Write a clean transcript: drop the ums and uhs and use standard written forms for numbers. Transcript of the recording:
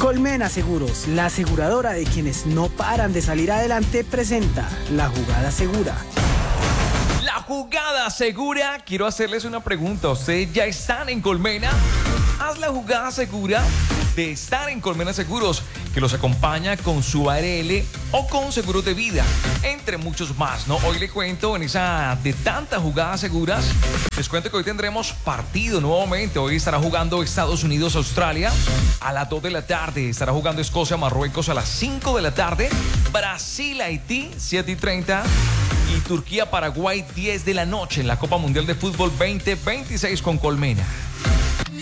Colmena Seguros, la aseguradora de quienes no paran de salir adelante, presenta La Jugada Segura. La Jugada Segura. Quiero hacerles una pregunta. ¿Ustedes ya están en Colmena? Haz la jugada segura de estar en Colmena Seguros, que los acompaña con su ARL o con seguros de vida, entre muchos más, ¿no? Hoy les cuento en esa de tantas jugadas seguras, les cuento que hoy tendremos partido nuevamente. Hoy estará jugando Estados Unidos-Australia a las 2 de la tarde. Estará jugando Escocia-Marruecos a las 5 de la tarde. Brasil-Haití, 7:30. Y Turquía-Paraguay, 10 de la noche en la Copa Mundial de Fútbol 2026 con Colmena.